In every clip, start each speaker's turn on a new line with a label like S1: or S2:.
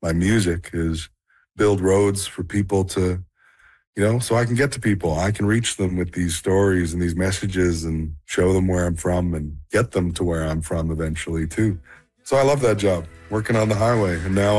S1: my music is build roads for people to, so I can get to people. I can reach them with these stories and these messages and show them where I'm from and get them to where I'm from eventually too. So I love that job, working on the highway. And now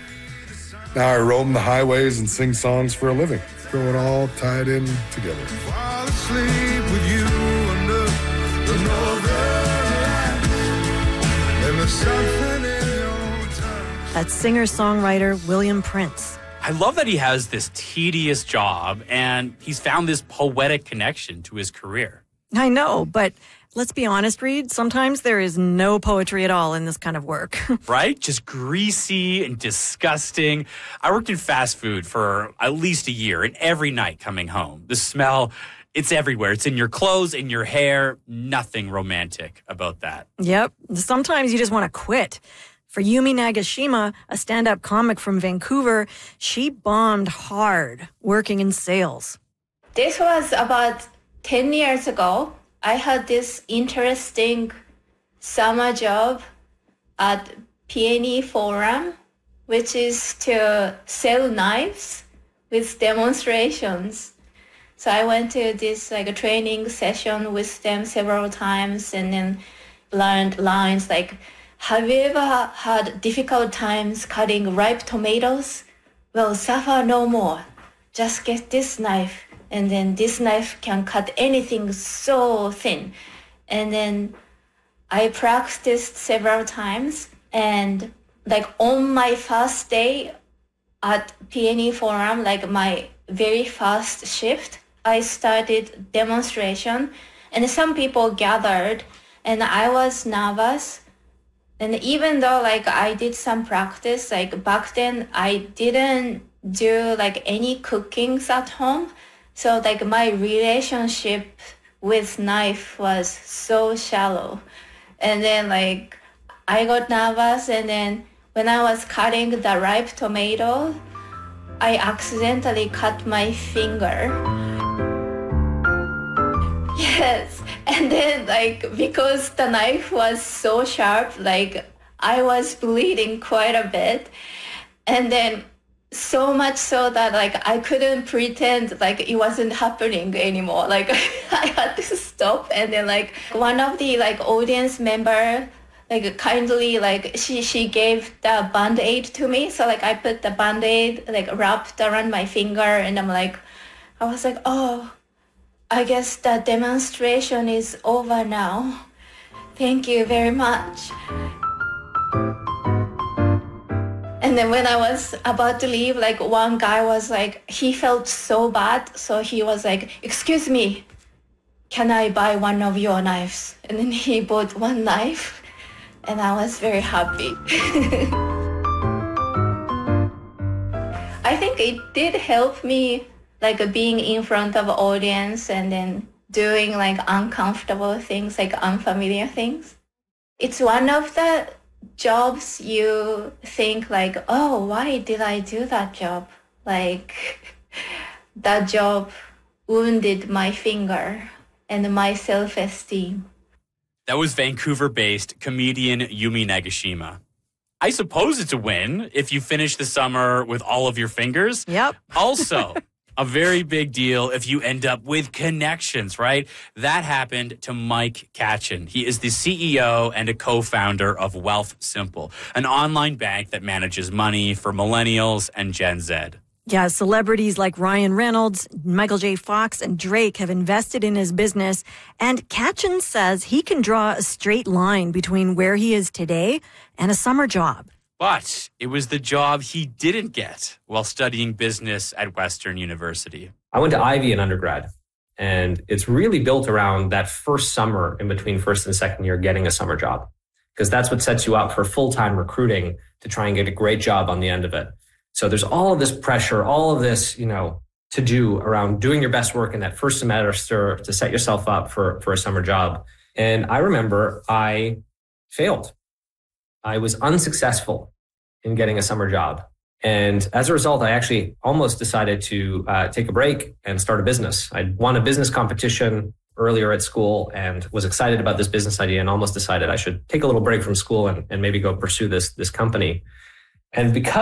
S1: I roam the highways and sing songs for a living. Throw it all tied in together.
S2: Fall asleep with you under the northern lights, and there's something in your touch.
S3: That's singer-songwriter William Prince.
S4: I love that he has this tedious job and he's found this poetic connection to his career.
S3: I know, but let's be honest, Reed, sometimes there is no poetry at all in this kind of work.
S4: Right? Just greasy and disgusting. I worked in fast food for at least a year, and every night coming home, the smell, it's everywhere. It's in your clothes, in your hair. Nothing romantic about that.
S3: Yep. Sometimes you just want to quit. For Yumi Nagashima, a stand-up comic from Vancouver, she bombed hard working in sales.
S5: This was about 10 years ago. I had this interesting summer job at PNE Forum, which is to sell knives with demonstrations. So I went to this a training session with them several times and then learned lines like, have you ever had difficult times cutting ripe tomatoes? Well, suffer no more. Just get this knife. And then this knife can cut anything so thin. And then I practiced several times. And on my first day at PNE Forum, my very first shift, I started demonstration. And some people gathered and I was nervous. And even though I did some practice, back then I didn't do any cookings at home. So my relationship with knife was so shallow. And then I got nervous, and then when I was cutting the ripe tomato, I accidentally cut my finger. Yes. And then because the knife was so sharp, I was bleeding quite a bit. And then so much so that I couldn't pretend it wasn't happening anymore. I had to stop. And then one of the audience member kindly she gave the Band-Aid to me. So I put the Band-Aid wrapped around my finger, and I was oh, I guess the demonstration is over now. Thank you very much. And then when I was about to leave, one guy was he felt so bad. So he was excuse me, can I buy one of your knives? And then he bought one knife, and I was very happy. I think it did help me, being in front of an audience and then doing uncomfortable things, unfamiliar things. It's one of the jobs you think oh, why did I do that job? That job wounded my finger and my self-esteem.
S4: That was Vancouver-based comedian Yumi Nagashima. I suppose it's a win if you finish the summer with all of your fingers.
S3: Yep.
S4: Also, a very big deal if you end up with connections, right? That happened to Mike Katchen. He is the CEO and a co-founder of Wealthsimple, an online bank that manages money for millennials and Gen Z.
S3: Yeah, celebrities like Ryan Reynolds, Michael J. Fox, and Drake have invested in his business. And Katchen says he can draw a straight line between where he is today and a summer job.
S4: But it was the job he didn't get while studying business at Western University.
S6: I went to Ivy in undergrad, and it's really built around that first summer in between first and second year getting a summer job, because that's what sets you up for full-time recruiting to try and get a great job on the end of it. So there's all of this pressure, all of this, to do around doing your best work in that first semester to set yourself up for a summer job. And I remember I failed. I was unsuccessful in getting a summer job. And as a result, I actually almost decided to take a break and start a business. I'd won a business competition earlier at school and was excited about this business idea and almost decided I should take a little break from school and maybe go pursue this company. And because